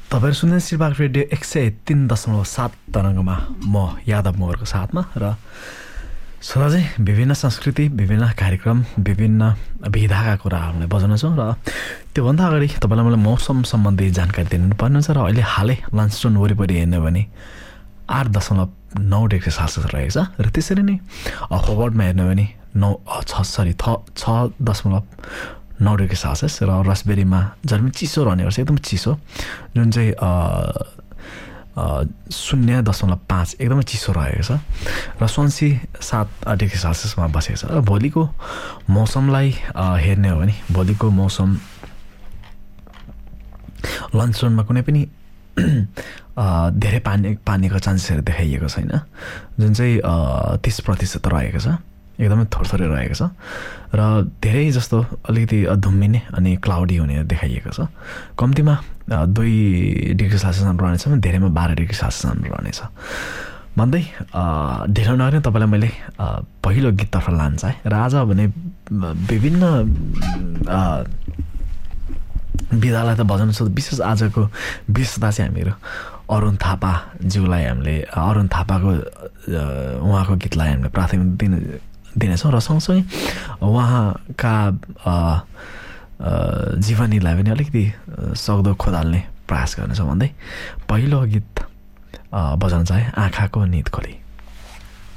तपाईहरु सुन्दै सिरबाग रेडियो 103.7 तरङ्गमा म यादव मोरको साथमा र सधैँ विभिन्न संस्कृति विभिन्न कार्यक्रम विभिन्न विधाका कुराहरूलाई बजाउनेछौँ र त्योभन्दा अगाडि तपाईँलाई मलाई मौसम सम्बन्धी जानकारी दिनुपर्ने हुन्छ र अहिले हालै लन्चस्टोन वरिपरि हेर्ने भने 8.9 डिग्री सेल्सियस रहेको छ र त्यसरी नै होबर्टमा हेर्ने भने 6.9 डिग्री सेल्सियस र रसबेरीमा जर्मी चिसो रहने गर्छ एकदम चिसो जुन चाहिँ 0.5 एकदमै चिसो रहेको छ र स्वान्सी 7 डिग्री सेल्सियसमा बसेको छ र भोलिको मौसमलाई हेर्ने हो भने भोलिको मौसम लन्चस्टोनमा कुनै पनि धेरै पानीको चान्सेसहरू देखाइएको छैन जुन चाहिँ 30% रहेको छ एकदमै थोरै रहेको छ र धेरै जस्तो अलिकति धुम्मिने अनि क्लाउडी हुने देखाइएको छ कम्तीमा 2 डिग्री सेल्सियससम्म रहनेछ भने धेरैमा 12 डिग्री सेल्सियससम्म रहनेछ भन्दै ढिलो नगरी तपाईँलाई मैले पहिलो गीततर्फ लान्छ है र आज भने विभिन्न विधालाई त बजाउनु छ विशेष आजको विशेषता चाहिँ हामीहरू अरुण थापाज्यूलाई हामीले अरुण थापाको उहाँको गीतलाई हामीले प्राथमिकता दिनेछौँ र सँगसँगै उहाँका जीवनीलाई पनि अलिकति सक्दो खोदाल्ने प्रयास गर्नेछौँ भन्दै पहिलो गीत बजाउन चाहे आँखाको निद खोली